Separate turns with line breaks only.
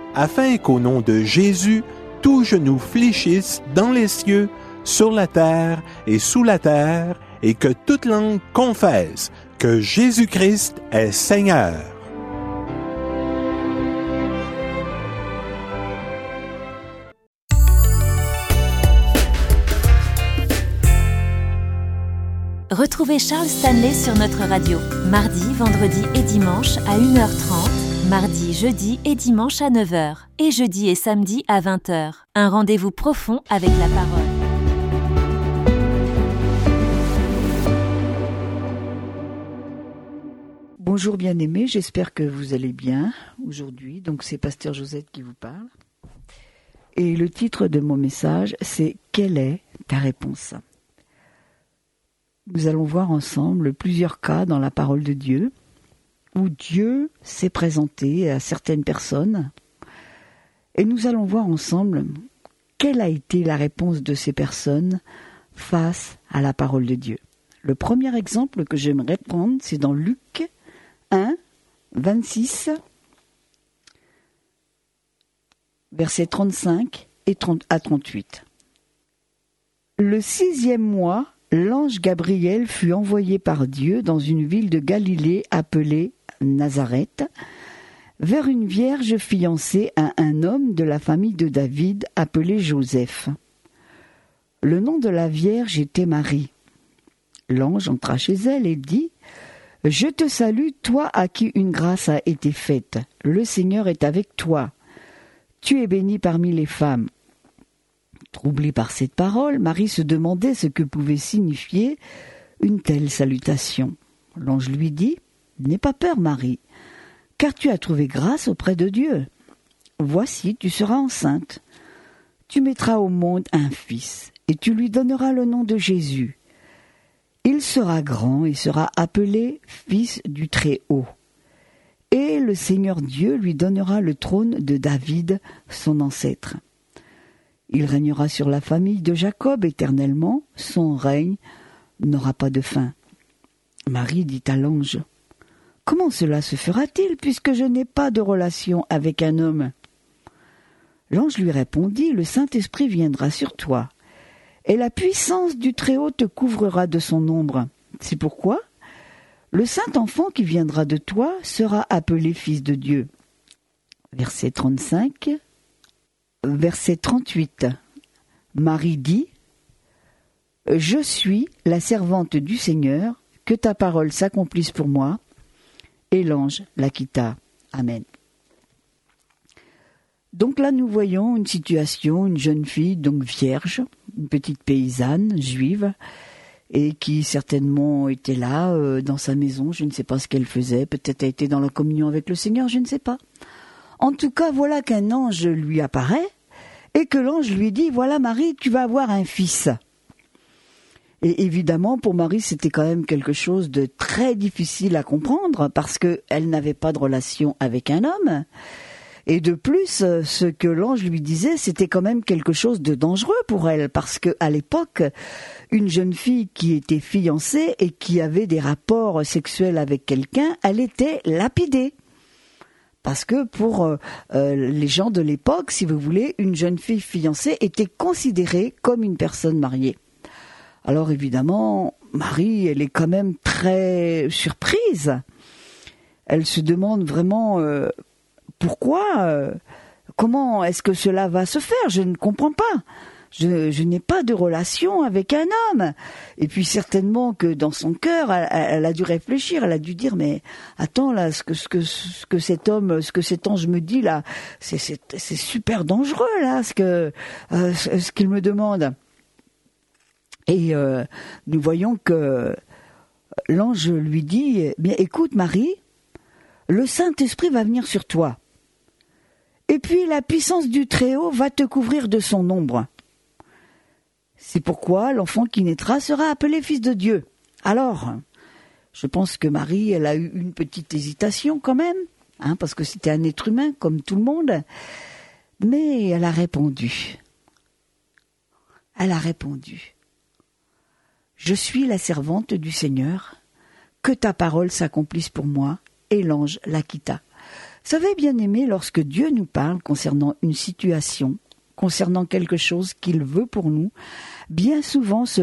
afin qu'au nom de Jésus, tout genou fléchisse dans les cieux, sur la terre et sous la terre, et que toute langue confesse que Jésus-Christ est Seigneur.
Retrouvez Charles Stanley sur notre radio, mardi, vendredi et dimanche à 1h30, mardi, jeudi et dimanche à 9h, et jeudi et samedi à 20h. Un rendez-vous profond avec la parole.
Bonjour bien-aimés, j'espère que vous allez bien aujourd'hui. Donc c'est Pasteur Josette qui vous parle. Et le titre de mon message, c'est « Quelle est ta réponse ?» Nous allons voir ensemble plusieurs cas dans la parole de Dieu où Dieu s'est présenté à certaines personnes et nous allons voir ensemble quelle a été la réponse de ces personnes face à la parole de Dieu. Le premier exemple que j'aimerais prendre, c'est dans Luc 1, 26, versets 35 à 38. Le 6e mois, l'ange Gabriel fut envoyé par Dieu dans une ville de Galilée appelée Nazareth, vers une vierge fiancée à un homme de la famille de David appelé Joseph. Le nom de la vierge était Marie. L'ange entra chez elle et dit « Je te salue, toi à qui une grâce a été faite. Le Seigneur est avec toi. Tu es bénie parmi les femmes. » Troublée par cette parole, Marie se demandait ce que pouvait signifier une telle salutation. L'ange lui dit « N'aie pas peur, Marie, car tu as trouvé grâce auprès de Dieu. Voici, tu seras enceinte. Tu mettras au monde un fils, et tu lui donneras le nom de Jésus. Il sera grand et sera appelé Fils du Très-Haut. Et le Seigneur Dieu lui donnera le trône de David, son ancêtre. Il régnera sur la famille de Jacob éternellement, son règne n'aura pas de fin. » Marie dit à l'ange, « Comment cela se fera-t-il, puisque je n'ai pas de relation avec un homme ?» L'ange lui répondit, « Le Saint-Esprit viendra sur toi, et la puissance du Très-Haut te couvrira de son ombre. C'est pourquoi le Saint-Enfant qui viendra de toi sera appelé Fils de Dieu. » Verset 35. Verset 38, Marie dit « Je suis la servante du Seigneur, que ta parole s'accomplisse pour moi. » Et l'ange la quitta. Amen. Donc là, nous voyons une situation, une jeune fille, donc vierge, une petite paysanne juive, et qui certainement était là, dans sa maison, je ne sais pas ce qu'elle faisait, peut-être elle était dans la communion avec le Seigneur, je ne sais pas. En tout cas, voilà qu'un ange lui apparaît et que l'ange lui dit « Voilà Marie, tu vas avoir un fils ». Et évidemment, pour Marie, c'était quand même quelque chose de très difficile à comprendre parce qu'elle n'avait pas de relation avec un homme. Et de plus, ce que l'ange lui disait, c'était quand même quelque chose de dangereux pour elle parce qu'à l'époque, une jeune fille qui était fiancée et qui avait des rapports sexuels avec quelqu'un, elle était lapidée. Parce que pour les gens de l'époque, si vous voulez, une jeune fille fiancée était considérée comme une personne mariée. Alors évidemment, Marie, elle est quand même très surprise. Elle se demande vraiment pourquoi, comment est-ce que cela va se faire ? Je ne comprends pas. Je n'ai pas de relation avec un homme. Et puis certainement que dans son cœur, elle a dû réfléchir, elle a dû dire mais attends là, ce que cet ange me dit là, c'est super dangereux là, ce qu'il me demande. Et nous voyons que l'ange lui dit bien écoute Marie, le Saint-Esprit va venir sur toi. Et puis la puissance du Très-Haut va te couvrir de son ombre. C'est pourquoi l'enfant qui naîtra sera appelé Fils de Dieu. Alors, je pense que Marie, elle a eu une petite hésitation quand même, parce que c'était un être humain comme tout le monde, mais elle a répondu. Elle a répondu. Je suis la servante du Seigneur, que ta parole s'accomplisse pour moi, et l'ange la quitta. savez, bien-aimés, lorsque Dieu nous parle concernant une situation, concernant quelque chose qu'il veut pour nous, bien souvent